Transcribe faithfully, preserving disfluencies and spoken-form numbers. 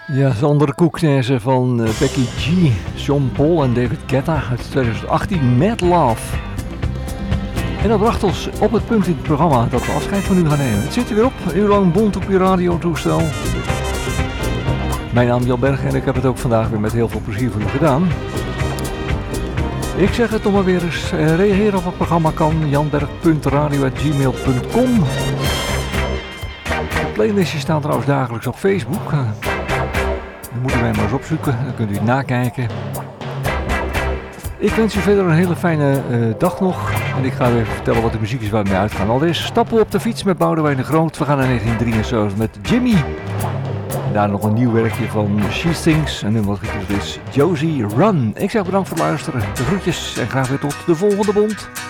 Ja, Sander Koeknezen van uh, Becky G, Sean Paul en David Guetta uit twintig achttien, Mad Love. En dat bracht ons op het punt in het programma dat we afscheid van u gaan nemen. Het zit er weer op, een uur lang bond op je radiotoestel. Mijn naam is Jan Berg en ik heb het ook vandaag weer met heel veel plezier voor u gedaan. Ik zeg het nog maar weer eens, uh, reageren op het programma kan, janberg punt radio at gmail punt com. De playlistjes staan trouwens dagelijks op Facebook. Uh, Dan moeten wij maar eens opzoeken, dan kunt u het nakijken. Ik wens u verder een hele fijne uh, dag nog. En ik ga u even vertellen wat de muziek is waar we mee uitgaan. Allereerst stappen op de fiets met Boudewijn de Groot. We gaan naar negentien drieënzeventig met Jimmy. En daar nog een nieuw werkje van She Sings. En nu wat getiteld is Josie Run. Ik zeg bedankt voor het luisteren. De groetjes en graag weer tot de volgende bond.